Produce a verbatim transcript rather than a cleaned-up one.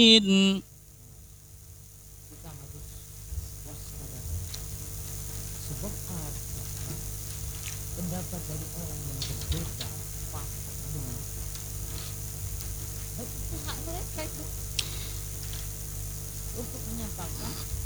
In Kita harus waspada. Sebab apa? Pendapat dari orang yang berbeda paham dengan kita. Dan itu hak mereka itu untuk menyatakan